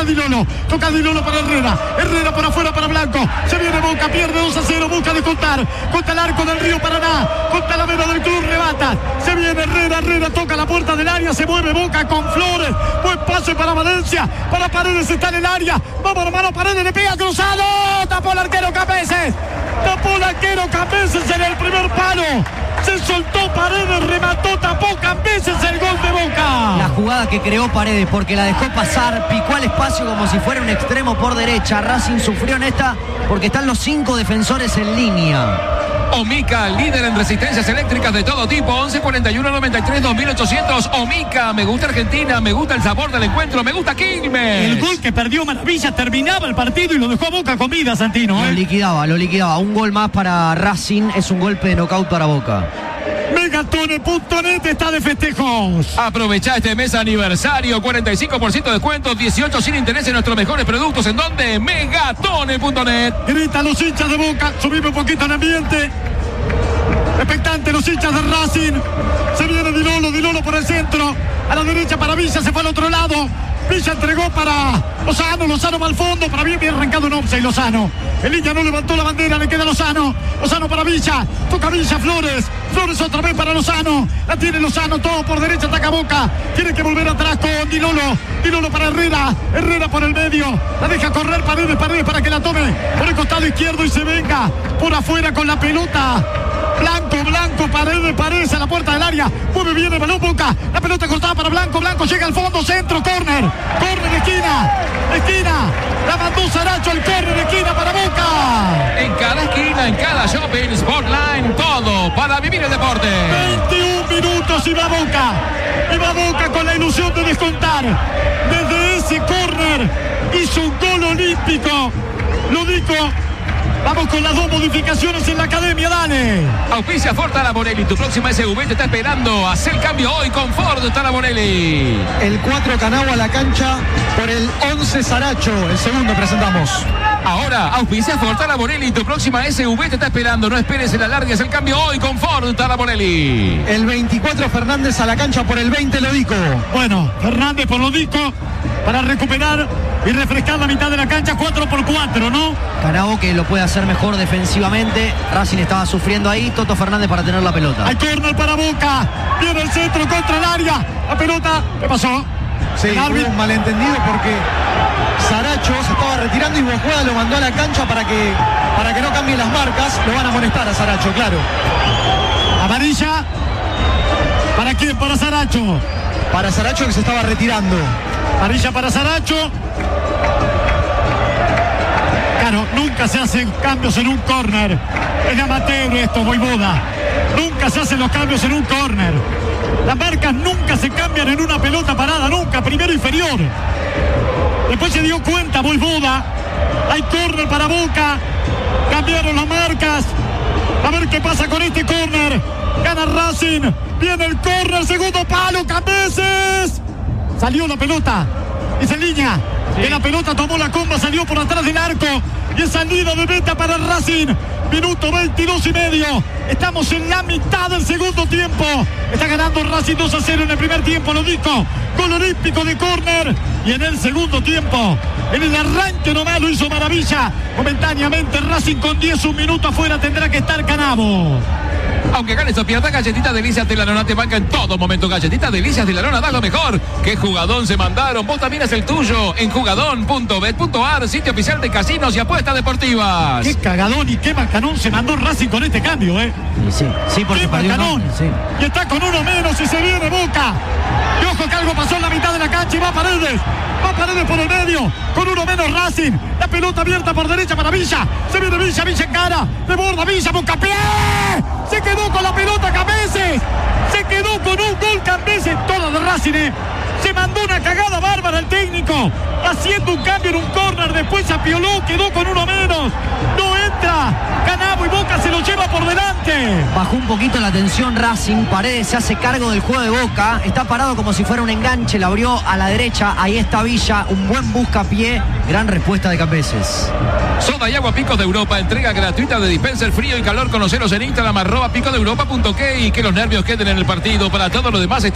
Di Lolo para Herrera por afuera para Blanco, se viene Boca, pierde 2-0, busca descontar, contra el arco del Río Paraná, contra la vena del club Rebata, se viene Herrera toca la puerta del área, se mueve Boca con Flores, buen pase para Valencia, para Paredes, está en el área, vamos hermano, Paredes le pega cruzado, tapó el arquero Capeses en el primer palo. Se soltó Paredes, remató, tapó Cambeses el gol de Boca. La jugada que creó Paredes porque la dejó pasar, picó al espacio como si fuera un extremo por derecha. Racing sufrió en esta porque están los 5 defensores en línea. Omica, líder en resistencias eléctricas de todo tipo. 11 41 93 2800. Omica, me gusta Argentina, me gusta el sabor del encuentro, me gusta Quilmes. El gol que perdió Maravilla terminaba el partido y lo dejó a Boca con vida, Santino. Lo liquidaba. Un gol más para Racing, es un golpe de nocaut para Boca. Megatone.net está de festejos. Aprovecha este mes aniversario, 45% de descuento, 18 sin interés en nuestros mejores productos. ¿En dónde? Megatone.net. Gritan los hinchas de Boca, subimos un poquito el ambiente. Expectante los hinchas de Racing. Se viene Di Lolo por el centro. A la derecha para Villa, se fue al otro lado. Villa entregó para Lozano va al fondo, para bien arrancado en offside Lozano. El línea no levantó la bandera, le queda Lozano para Villa, toca Villa, Flores otra vez para Lozano, la tiene Lozano, todo por derecha, ataca Boca, tiene que volver atrás con Di Lolo para Herrera por el medio, la deja correr Paredes para que la tome por el costado izquierdo y se venga por afuera con la pelota. Blanco, Paredes a la puerta del área, mueve bien el balón Boca, la pelota cortada para Blanco llega al fondo, centro, córner esquina, la mandó Saracho al córner, esquina para Boca. En cada esquina, en cada shopping, Sportline, todo para vivir el deporte. 21 minutos y va Boca con la ilusión de descontar. Desde ese córner hizo un gol olímpico, lo dijo. Vamos con las 2 modificaciones en la academia, dale. Auspicia Ford Taraborelli, tu próxima SUV te está esperando. Haz el cambio hoy con Ford Taraborelli. El 4 Canavo a la cancha por el 11 Saracho, el segundo presentamos. Ahora, auspicia Ford Taraborelli, tu próxima SUV te está esperando. No esperes el alargue, haz el cambio hoy con Ford Taraborelli. El 24 Fernández a la cancha por el 20 Lodico. Bueno, Fernández por Lodico para recuperar y refrescar la mitad de la cancha, 4x4, ¿no? Canavo que lo puede hacer mejor defensivamente. Racing estaba sufriendo ahí. Toto Fernández para tener la pelota. Hay córner para Boca. Viene el centro contra el área. La pelota, ¿qué pasó? Sí, hubo un malentendido porque Saracho se estaba retirando y Bojuada lo mandó a la cancha para que no cambien las marcas. Lo van a amonestar a Saracho, claro. Amarilla. ¿Para quién? Para Saracho. Para Saracho que se estaba retirando. Amarilla para Saracho. Claro, nunca se hacen cambios en un córner. Es amateur esto, Voivoda. Nunca se hacen los cambios en un córner. Las marcas nunca se cambian en una pelota parada, nunca, primero inferior. Después se dio cuenta Voivoda. Hay córner para Boca. Cambiaron las marcas. A ver qué pasa con este córner. Gana Racing. Viene el córner, segundo palo, Cambeses. Salió la pelota. Es en línea. Sí. Que la pelota tomó la comba, salió por atrás del arco. Y es salida de meta para Racing. Minuto 22 y medio. Estamos en la mitad del segundo tiempo. Está ganando Racing 2-0 en el primer tiempo, lo dijo. Gol olímpico de córner. Y en el segundo tiempo, en el arranque nomás lo hizo Maravilla. Momentáneamente Racing con 10, un minuto afuera tendrá que estar Canavo. Aunque ganes o pierdas, Galletitas Delicias de la Lona te banca en todo momento. Galletitas Delicias de la Lona da lo mejor. ¿Qué jugadón se mandaron? Vos también es el tuyo en jugadón.bet.ar, sitio oficial de casinos y apuestas deportivas. Qué cagadón y qué macanón se mandó Racing con este cambio, Sí, porque qué macanón. Sí. Y está con uno menos y se viene Boca. Y ojo que algo pasó en la mitad de la cancha y va Paredes. Va Paredes por el medio, con uno menos Racing. La pelota abierta por derecha para Villa. Se viene Villa en cara. De borda Villa, Bocapié. Se quedó con la pelota Cambeses. Se quedó con un gol Cambeses. Todo de Racing, Se mandó una cagada bárbara el técnico. Haciendo un cambio en un córner. Después se apioló, quedó con uno menos. No entra Canavo y Boca se lo lleva por delante. Bajó un poquito la tensión Racing. Paredes se hace cargo del juego de Boca. Está parado como si fuera un enganche. La abrió a la derecha. Ahí está Villa. Un buen buscapié. Gran respuesta de Cambeses. Soda y agua Picos de Europa. Entrega gratuita de dispenser frío y calor. Conoceros en Instagram @picosdeeuropa.ok y que los nervios queden en el partido. Para todo lo demás